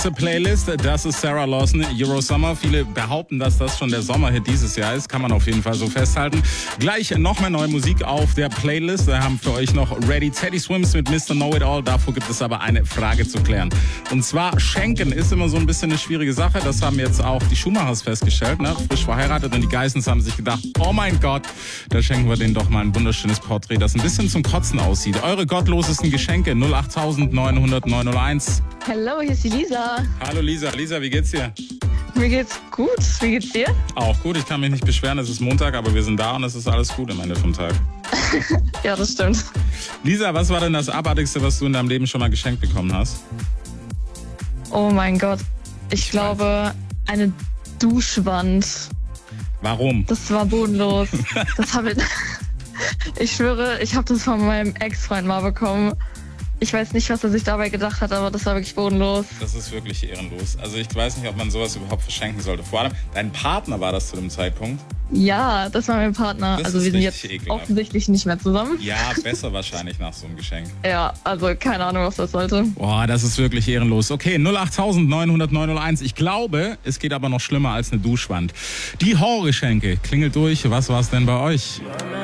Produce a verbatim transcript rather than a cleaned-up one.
Playlist, das ist Sarah Lawson, Euro Summer. Viele behaupten, dass das schon der Sommerhit dieses Jahr ist. Kann man auf jeden Fall so festhalten. Gleich noch mehr neue Musik auf der Playlist. Wir haben für euch noch Ready Teddy Swims mit Mister Know-It-All. Davor gibt es aber eine Frage zu klären. Und zwar, Schenken ist immer so ein bisschen eine schwierige Sache. Das haben jetzt auch die Schumachers festgestellt, ne? Frisch verheiratet. Und die Geissens haben sich gedacht, oh mein Gott, da schenken wir denen doch mal ein wunderschönes Porträt, das ein bisschen zum Kotzen aussieht. Eure gottlosesten Geschenke, null acht neun null null neun null eins. Hallo, hier ist die Lisa. Hallo Lisa. Lisa, wie geht's dir? Mir geht's gut. Wie geht's dir? Auch gut, ich kann mich nicht beschweren. Es ist Montag, aber wir sind da und es ist alles gut am Ende vom Tag. Ja, das stimmt. Lisa, was war denn das Abartigste, was du in deinem Leben schon mal geschenkt bekommen hast? Oh mein Gott. Ich glaube, eine Duschwand. Warum? Das war bodenlos. Das habe ich... Ich schwöre, ich habe das von meinem Ex-Freund mal bekommen. Ich weiß nicht, was er sich dabei gedacht hat, aber das war wirklich bodenlos. Das ist wirklich ehrenlos. Also ich weiß nicht, ob man sowas überhaupt verschenken sollte. Vor allem, dein Partner war das zu dem Zeitpunkt. Ja, das war mein Partner. Das also wir sind jetzt ekelhaft. Offensichtlich nicht mehr zusammen. Ja, besser wahrscheinlich nach so einem Geschenk. Ja, also keine Ahnung, was das sollte. Boah, das ist wirklich ehrenlos. Okay, null acht neun null null neun null eins. Ich glaube, es geht aber noch schlimmer als eine Duschwand. Die Horrorgeschenke. Klingelt durch. Was war's denn bei euch?